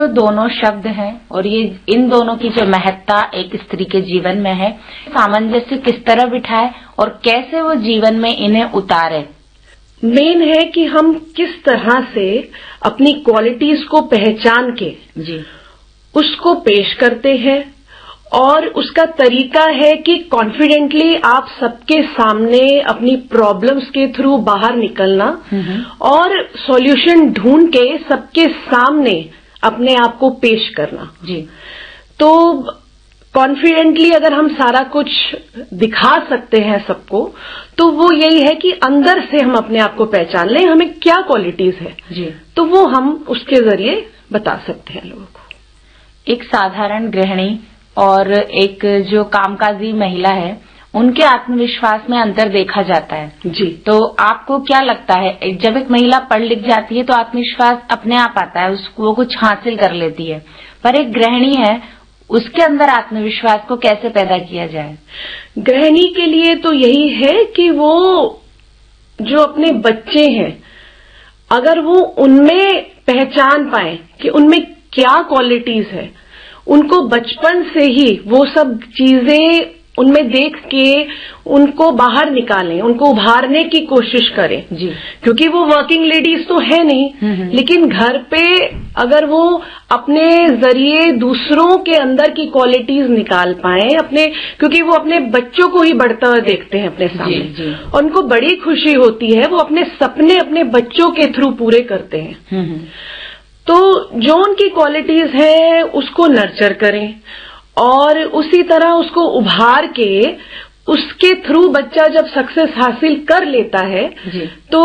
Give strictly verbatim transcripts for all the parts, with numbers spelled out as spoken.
तो दोनों शब्द हैं और ये इन दोनों की जो महत्ता एक स्त्री के जीवन में है, सामंजस्य किस तरह बिठाए और कैसे वो जीवन में इन्हें उतारे। मेन है कि हम किस तरह से अपनी क्वालिटीज को पहचान के जी उसको पेश करते हैं और उसका तरीका है कि कॉन्फिडेंटली आप सबके सामने अपनी प्रॉब्लम्स के थ्रू बाहर निकलना और सॉल्यूशन ढूंढ के सबके सामने अपने आप को पेश करना। जी तो कॉन्फिडेंटली अगर हम सारा कुछ दिखा सकते हैं सबको, तो वो यही है कि अंदर से हम अपने आप को पहचान लें हमें क्या क्वालिटीज है जी तो वो हम उसके जरिए बता सकते हैं लोगों को। एक साधारण गृहिणी और एक जो कामकाजी महिला है, उनके आत्मविश्वास में अंतर देखा जाता है। जी तो आपको क्या लगता है, जब एक महिला पढ़ लिख जाती है तो आत्मविश्वास अपने आप आता है, उसको वो कुछ हासिल कर लेती है, पर एक गृहिणी है उसके अंदर आत्मविश्वास को कैसे पैदा किया जाए? गृहिणी के लिए तो यही है कि वो जो अपने बच्चे हैं अगर वो उनमें पहचान पाए कि उनमें क्या क्वालिटीज है, उनको बचपन से ही वो सब चीजें उनमें देख के उनको बाहर निकालें, उनको उभारने की कोशिश करें। जी क्योंकि वो वर्किंग लेडीज तो है नहीं, लेकिन घर पे अगर वो अपने जरिए दूसरों के अंदर की क्वालिटीज निकाल पाए अपने, क्योंकि वो अपने बच्चों को ही बढ़ता हुआ देखते हैं अपने सामने जी, जी। और उनको बड़ी खुशी होती है, वो अपने सपने अपने बच्चों के थ्रू पूरे करते हैं। तो जो उनकी क्वालिटीज है उसको नर्चर करें और उसी तरह उसको उभार के उसके थ्रू बच्चा जब सक्सेस हासिल कर लेता है जी। तो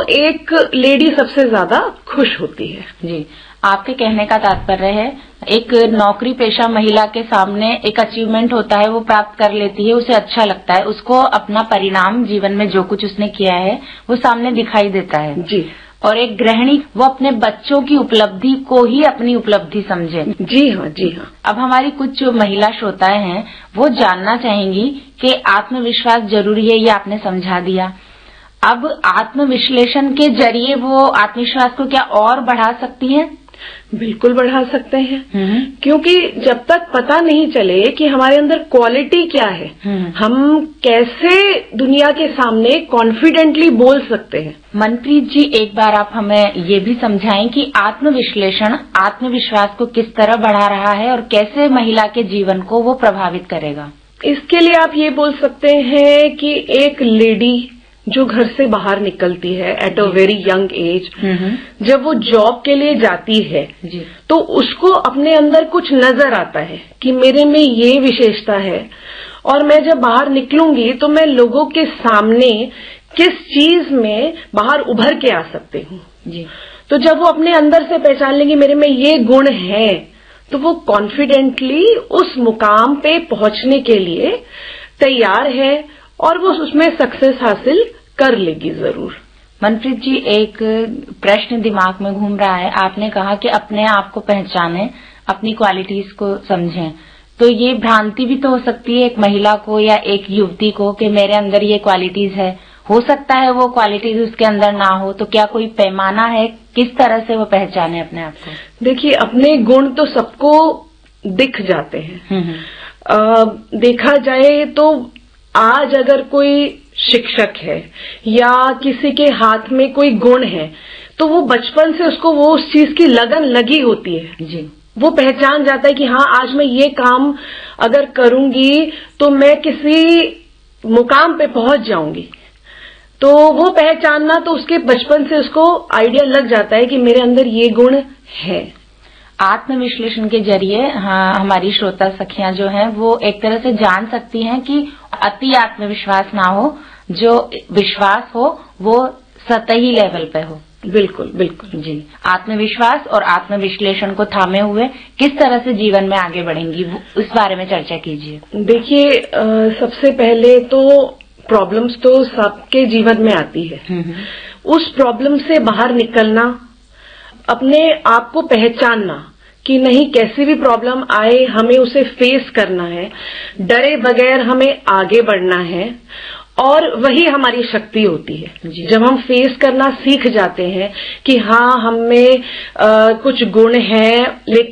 एक लेडी सबसे ज्यादा खुश होती है। जी, आपके कहने का तात्पर्य है एक नौकरी पेशा महिला के सामने एक अचीवमेंट होता है, वो प्राप्त कर लेती है, उसे अच्छा लगता है, उसको अपना परिणाम जीवन में जो कुछ उसने किया है वो सामने दिखाई देता है। जी। और एक गृहिणी वो अपने बच्चों की उपलब्धि को ही अपनी उपलब्धि समझे। जी हाँ, जी हाँ। अब हमारी कुछ जो महिला श्रोताएं हैं वो जानना चाहेंगी कि आत्मविश्वास जरूरी है, ये आपने समझा दिया। अब आत्मविश्लेषण के जरिए वो आत्मविश्वास को क्या और बढ़ा सकती हैं? बिल्कुल बढ़ा सकते हैं, क्योंकि जब तक पता नहीं चले कि हमारे अंदर क्वालिटी क्या है, हम कैसे दुनिया के सामने कॉन्फिडेंटली बोल सकते हैं। मनप्रीत जी, एक बार आप हमें ये भी समझाएं कि आत्मविश्लेषण आत्मविश्वास को किस तरह बढ़ा रहा है और कैसे महिला के जीवन को वो प्रभावित करेगा। इसके लिए आप ये बोल सकते हैं कि एक लेडी जो घर से बाहर निकलती है at a very young age, जब वो जॉब के लिए जाती है जी। तो उसको अपने अंदर कुछ नजर आता है कि मेरे में ये विशेषता है और मैं जब बाहर निकलूंगी तो मैं लोगों के सामने किस चीज में बाहर उभर के आ सकती हूँ। जी। तो जब वो अपने अंदर से पहचान लेंगी मेरे में ये गुण है, तो वो कॉन्फिडेंटली उस मुकाम पे पहुंचने के लिए तैयार है और वो उसमें सक्सेस हासिल कर लेगी जरूर। मनप्रीत जी, एक प्रश्न दिमाग में घूम रहा है। आपने कहा कि अपने आप को पहचानें, अपनी क्वालिटीज को समझें, तो ये भ्रांति भी तो हो सकती है एक महिला को या एक युवती को कि मेरे अंदर ये क्वालिटीज है। हो सकता है वो क्वालिटीज उसके अंदर ना हो, तो क्या कोई पैमाना है किस तरह से वो पहचाने अपने आप को? देखिए, अपने गुण तो सबको दिख जाते हैं। आ, देखा जाए तो आज अगर कोई शिक्षक है या किसी के हाथ में कोई गुण है तो वो बचपन से उसको वो उस चीज की लगन लगी होती है। जी। वो पहचान जाता है कि हाँ, आज मैं ये काम अगर करूंगी तो मैं किसी मुकाम पे पहुंच जाऊंगी। तो वो पहचानना तो उसके बचपन से उसको आइडिया लग जाता है कि मेरे अंदर ये गुण है। आत्मविश्लेषण के जरिए हाँ, हमारी श्रोता सखियां जो हैं वो एक तरह से जान सकती हैं कि अति आत्मविश्वास ना हो, जो विश्वास हो वो सतही लेवल पे हो। बिल्कुल बिल्कुल जी। आत्मविश्वास और आत्मविश्लेषण को थामे हुए किस तरह से जीवन में आगे बढ़ेंगी, उस बारे में चर्चा कीजिए। देखिए, सबसे पहले तो प्रॉब्लम्स तो सबके जीवन में आती है। उस प्रॉब्लम से बाहर निकलना, अपने आप को पहचानना कि नहीं, कैसी भी प्रॉब्लम आए हमें उसे फेस करना है, डरे बगैर हमें आगे बढ़ना है और वही हमारी शक्ति होती है। जब हम फेस करना सीख जाते हैं कि हाँ हम में आ, कुछ गुण हैं, लेकिन